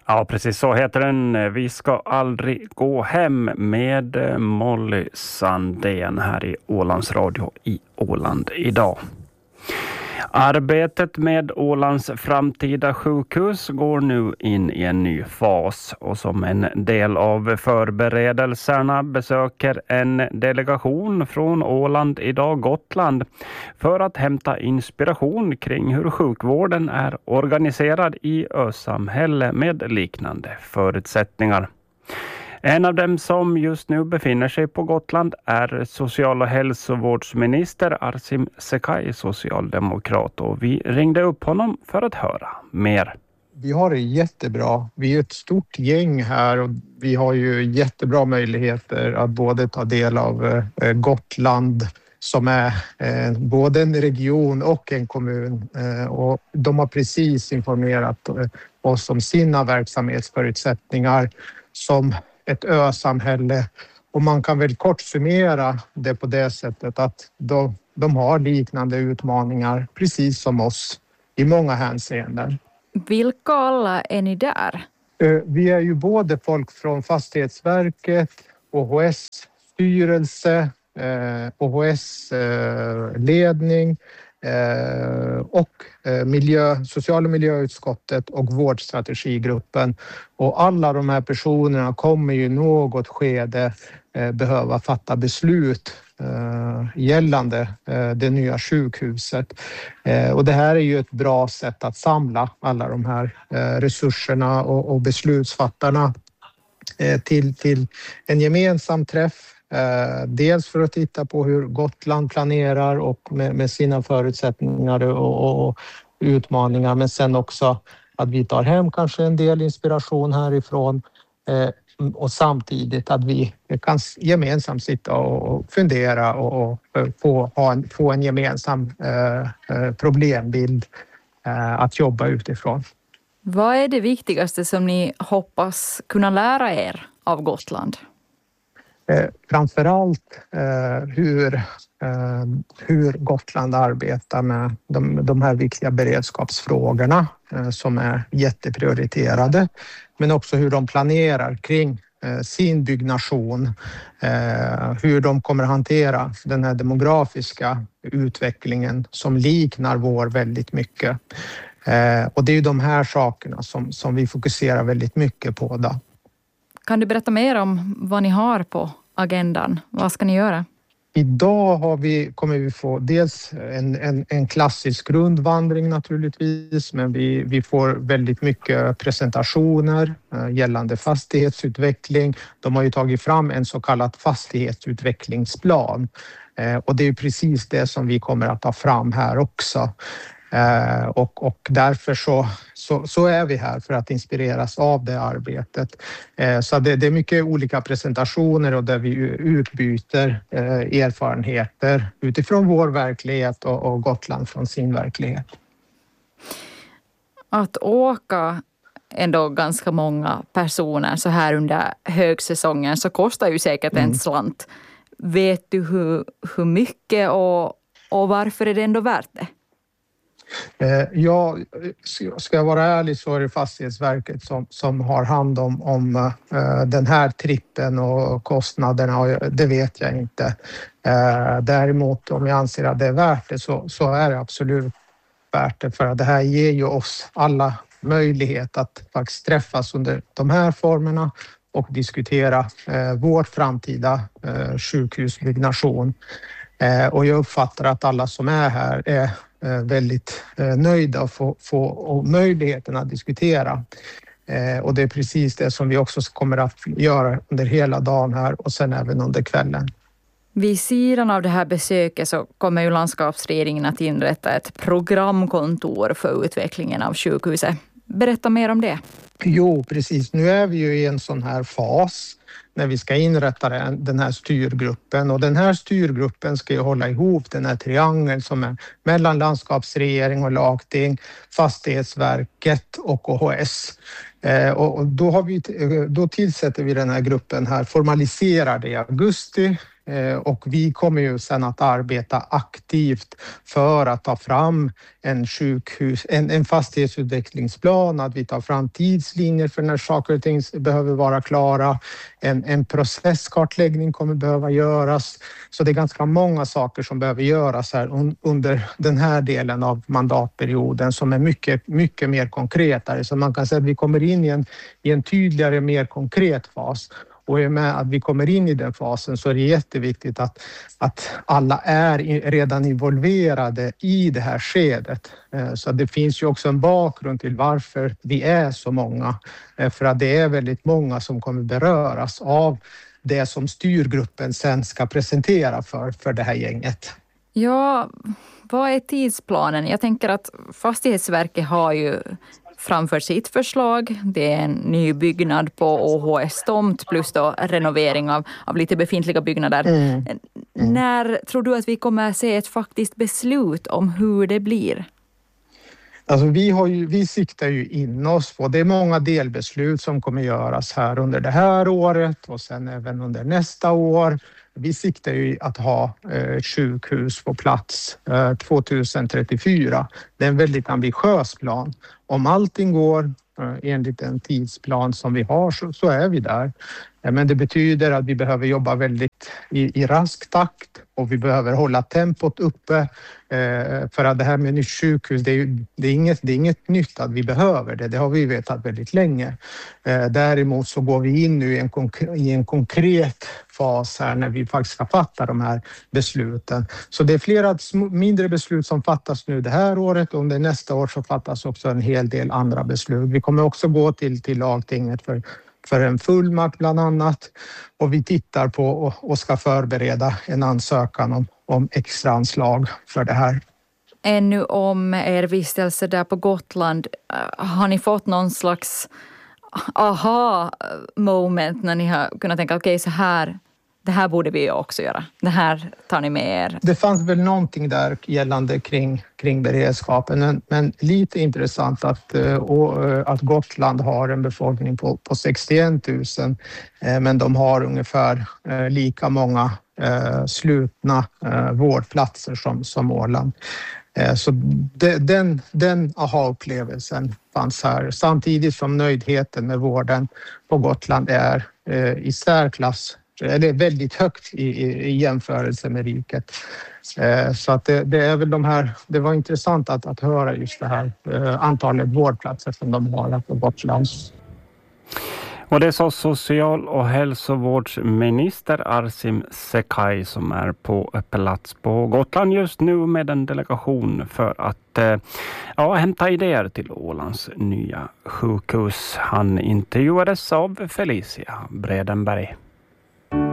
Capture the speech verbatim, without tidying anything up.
Ja, precis så heter den. Vi ska aldrig gå hem med Molly Sandén här i Ålands Radio i Åland idag. Arbetet med Ålands framtida sjukhus går nu in i en ny fas och som en del av förberedelserna besöker en delegation från Åland idag Gotland för att hämta inspiration kring hur sjukvården är organiserad i ösamhälle med liknande förutsättningar. En av dem som just nu befinner sig på Gotland är social- och hälsovårdsminister Arsim Sekai, socialdemokrat, och vi ringde upp honom för att höra mer. Vi har det jättebra. Vi är ett stort gäng här och vi har ju jättebra möjligheter att både ta del av Gotland som är både en region och en kommun, och de har precis informerat oss om sina verksamhetsförutsättningar som ett ösamhälle, och man kan väl kort summera det på det sättet att de, de har liknande utmaningar precis som oss i många hänseenden. Vilka alla är ni där? Vi är ju både folk från Fastighetsverket, O H S styrelse, O H S ledning och miljö, social- och miljöutskottet och vårdstrategigruppen. Och alla de här personerna kommer ju i något skede behöva fatta beslut gällande det nya sjukhuset. Och det här är ju ett bra sätt att samla alla de här resurserna och beslutsfattarna till, till en gemensam träff. Dels för att titta på hur Gotland planerar och med, med sina förutsättningar och, och utmaningar, men sen också att vi tar hem kanske en del inspiration härifrån eh, och samtidigt att vi kan gemensamt sitta och fundera och, och få, ha en, få en gemensam eh, problembild eh, att jobba utifrån. Vad är det viktigaste som ni hoppas kunna lära er av Gotland? Eh, framförallt eh, hur, eh, hur Gotland arbetar med de, de här viktiga beredskapsfrågorna eh, som är jätteprioriterade, men också hur de planerar kring eh, sin byggnation, eh, hur de kommer hantera den här demografiska utvecklingen som liknar vår väldigt mycket. Eh, och det är ju de här sakerna som, som vi fokuserar väldigt mycket på då. Kan du berätta mer om vad ni har på agendan? Vad ska ni göra? Idag har vi, kommer vi få dels en, en, en klassisk grundvandring naturligtvis, men vi, vi får väldigt mycket presentationer eh, gällande fastighetsutveckling. De har ju tagit fram en så kallad fastighetsutvecklingsplan eh, och det är precis det som vi kommer att ta fram här också. Eh, och, och därför så, så, så är vi här för att inspireras av det arbetet. Eh, så det, det är mycket olika presentationer och där vi utbyter eh, erfarenheter utifrån vår verklighet och, och Gotland från sin verklighet. Att åka ändå ganska många personer så här under högsäsongen så kostar ju säkert mm. en slant. Vet du hur, hur mycket och, och varför är det ändå värt det? Ja, ska jag vara ärlig så är det Fastighetsverket som, som har hand om, om uh, den här trippen och kostnaderna, och det vet jag inte. Uh, däremot om jag anser att det är värt det så, så är det absolut värt det, för att det här ger ju oss alla möjlighet att faktiskt träffas under de här formerna och diskutera uh, vår framtida uh, sjukhusbyggnation. Uh, och jag uppfattar att alla som är här är väldigt nöjda och få, få möjligheten att diskutera. Eh, och det är precis det som vi också kommer att göra under hela dagen här och sen även under kvällen. Vid sidan av det här besöket så kommer ju landskapsregeringen att inrätta ett programkontor för utvecklingen av sjukhuset. Berätta mer om det. Jo, precis. Nu är vi ju i en sån här fas när vi ska inrätta den här styrgruppen. Och den här styrgruppen ska ju hålla ihop den här triangeln som är mellan landskapsregering och lagting, Fastighetsverket och O H S. Eh, och då, har vi, då tillsätter vi den här gruppen här, formaliserar det i augusti. Och vi kommer ju sedan att arbeta aktivt för att ta fram en sjukhus, en, en fastighetsutvecklingsplan, att vi tar fram tidslinjer för när saker och ting behöver vara klara. En, en processkartläggning kommer behöva göras. Så det är ganska många saker som behöver göras här under den här delen av mandatperioden som är mycket, mycket mer konkretare. Så man kan säga att vi kommer in i en, i en tydligare, mer konkret fas. Och i och med att vi kommer in i den fasen så är det jätteviktigt att, att alla är redan involverade i det här skedet. Så det finns ju också en bakgrund till varför vi är så många. För att det är väldigt många som kommer beröras av det som styrgruppen sen ska presentera för, för det här gänget. Ja, vad är tidsplanen? Jag tänker att Fastighetsverket har ju framför sitt förslag. Det är en ny byggnad på Å H S-tomt plus då renovering av, av lite befintliga byggnader. Mm. Mm. När tror du att vi kommer att se ett faktiskt beslut om hur det blir? Alltså vi, har ju, vi siktar ju in oss på, det är många delbeslut som kommer göras här under det här året och sen även under nästa år. Vi siktar ju att ha ett sjukhus på plats tjugohundratrettiofyra. Det är en väldigt ambitiös plan. Om allting går enligt en tidsplan som vi har så, så är vi där. Men det betyder att vi behöver jobba väldigt i, i rask takt och vi behöver hålla tempot uppe. Eh, för att det här med nytt sjukhus, det är, ju, det, är inget, det är inget nytt att vi behöver det. Det har vi vetat väldigt länge. Eh, däremot så går vi in nu i en, konk- i en konkret fas här när vi faktiskt ska fatta de här besluten. Så det är flera sm- mindre beslut som fattas nu det här året och under nästa år så fattas också en hel del andra beslut. Vi kommer också gå till, till lagtinget för för en fullmakt bland annat. Och vi tittar på och, och ska förbereda en ansökan om, om extra anslag för det här. Ännu om er vistelse där på Gotland, har ni fått någon slags aha-moment när ni har kunnat tänka, okej okay, så här, det här borde vi också göra. Det här tar ni med er. Det fanns väl någonting där gällande kring, kring beredskapen. Men, men lite intressant att, och, att Gotland har en befolkning på, på sextioen tusen. Men de har ungefär lika många eh, slutna eh, vårdplatser som, som Åland. Eh, så de, den, den aha-upplevelsen fanns här. Samtidigt som nöjdheten med vården på Gotland är eh, i särklass eller väldigt högt i, i, i jämförelse med riket. Eh, så att det, det är väl de här, det var intressant att, att höra just det här eh, antalet vårdplatser som de har på Gotland. Och det är så social- och hälsovårdsminister Arsim Sekai som är på plats på Gotland just nu med en delegation för att eh, ja, hämta idéer till Ålands nya sjukhus. Han intervjuades av Felicia Bredenberg.